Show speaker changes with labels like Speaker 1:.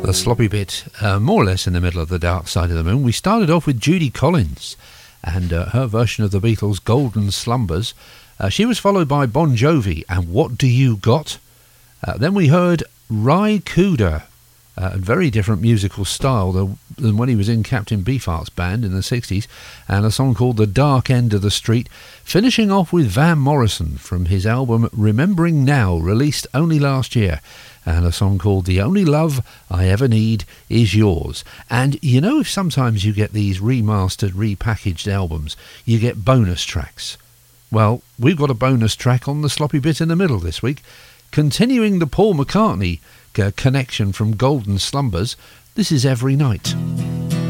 Speaker 1: The sloppy bit, more or less in the middle of the Dark Side of the Moon. We started off with Judy Collins and her version of the Beatles' Golden Slumbers. She was followed by Bon Jovi and What Do You Got? Then we heard Ry Cooder, a very different musical style than when he was in Captain Beefheart's band in the 60s, and a song called The Dark End of the Street, finishing off with Van Morrison from his album Remembering Now, released only last year, and a song called The Only Love I Ever Need Is Yours. And you know, if sometimes you get these remastered, repackaged albums, you get bonus tracks. Well, we've got a bonus track on the sloppy bit in the middle this week, continuing the Paul McCartney connection from Golden Slumbers. This is Every Night.